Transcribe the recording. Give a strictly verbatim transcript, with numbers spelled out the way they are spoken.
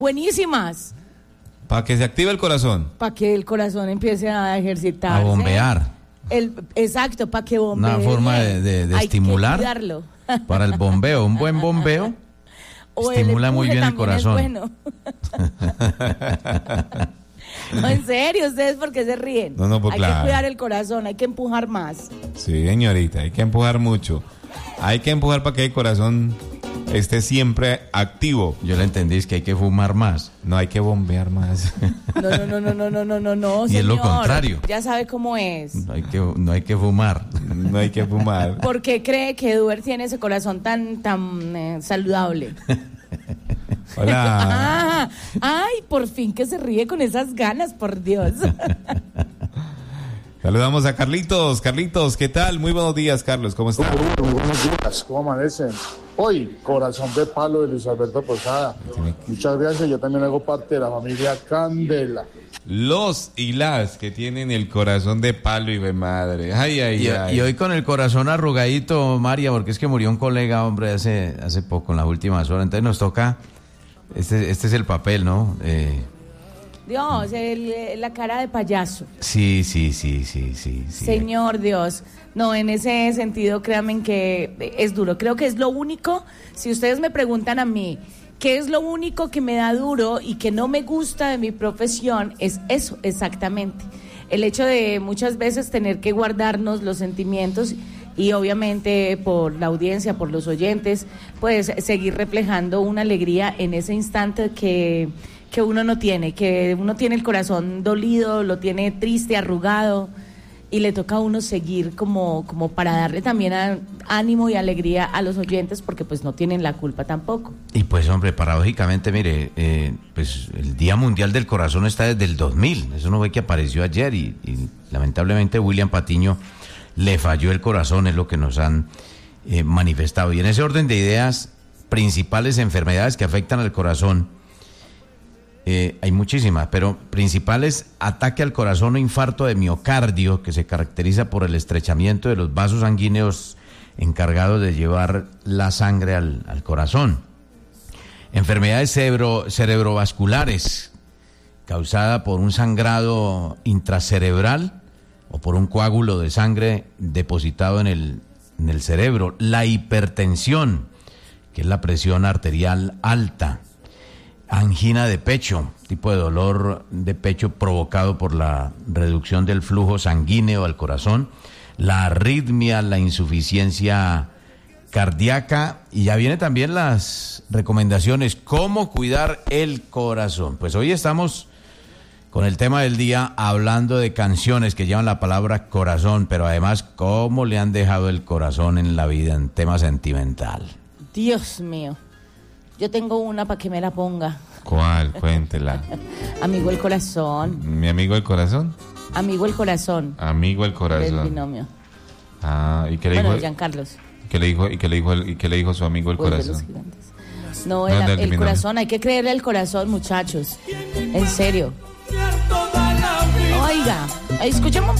buenísimas. Para que se active el corazón. Para que el corazón empiece a ejercitarse. A bombear. El, exacto, para que bombee. Una forma de, de, de Hay estimular. que cuidarlo. Para el bombeo, un buen bombeo O estimula el muy bien el corazón. Es bueno. No, en serio, ¿ustedes por qué se ríen? No, no, pues hay claro. que cuidar el corazón, hay que empujar más. Sí, señorita, hay que empujar mucho. Hay que empujar para que el corazón esté siempre activo. Yo le entendí, es que hay que fumar más. No hay que bombear más. No, no, no, no, no, no, no, no, no, Y señor. es lo contrario. Ya sabe cómo es. No hay que, no hay que fumar. No hay que fumar. ¿Por qué cree que Eduard tiene ese corazón tan, tan eh, saludable? Hola. Ah, ay, por fin que se ríe con esas ganas, por Dios. Saludamos a Carlitos. Carlitos, ¿qué tal? Muy buenos días, Carlos. ¿Cómo está? Muy buenos días, ¿cómo amanecen? Hoy, corazón de palo de Luis Alberto Posada. Muchas gracias, yo también hago parte de la familia Candela. Los y las que tienen el corazón de palo y de madre. Ay, ay, Y, ay. y hoy con el corazón arrugadito, María, porque es que murió un colega, hombre, hace, hace poco, en las últimas horas. Entonces nos toca, este, este es el papel, ¿no? Eh, Dios, el- la cara de payaso. sí, sí, sí, sí, sí, sí. Señor Dios, no, en ese sentido, créanme que es duro. Creo que es lo único, si ustedes me preguntan a mí, ¿qué es lo único que me da duro y que no me gusta de mi profesión? Es eso, exactamente. El hecho de muchas veces tener que guardarnos los sentimientos y obviamente por la audiencia, por los oyentes, pues seguir reflejando una alegría en ese instante que... que uno no tiene, que uno tiene el corazón dolido, lo tiene triste, arrugado, y le toca a uno seguir como, como para darle también a, ánimo y alegría a los oyentes, porque pues no tienen la culpa tampoco. Y pues, hombre, paradójicamente, mire, eh, pues el Día Mundial del Corazón está desde el dos mil. Eso no ve que apareció ayer y, y lamentablemente William Patiño le falló el corazón, es lo que nos han eh, manifestado. Y en ese orden de ideas, principales enfermedades que afectan al corazón, Eh, hay muchísimas, pero principales: ataque al corazón o infarto de miocardio, que se caracteriza por el estrechamiento de los vasos sanguíneos encargados de llevar la sangre al, al corazón. Enfermedades cerebro, cerebrovasculares, causada por un sangrado intracerebral o por un coágulo de sangre depositado en el, en el cerebro. La hipertensión, que es la presión arterial alta. Angina de pecho, tipo de dolor de pecho provocado por la reducción del flujo sanguíneo al corazón, la arritmia, la insuficiencia cardíaca, y ya vienen también las recomendaciones, cómo cuidar el corazón. Pues hoy estamos con el tema del día hablando de canciones que llevan la palabra corazón, pero además cómo le han dejado el corazón en la vida en tema sentimental. Dios mío, yo tengo una para que me la ponga. ¿Cuál? Cuéntela. Amigo el corazón, ¿Mi amigo el corazón? amigo el corazón, Amigo el del corazón. binomio. Ah, ¿y qué le Bueno, dijo? Giancarlos. ¿Qué le dijo? ¿Y qué le dijo? el- ¿Y qué le dijo su amigo el Pues de los corazón? gigantes. No, No, el, del el binomio. corazón, hay que creerle al corazón, muchachos. En serio. Oiga, escuchemos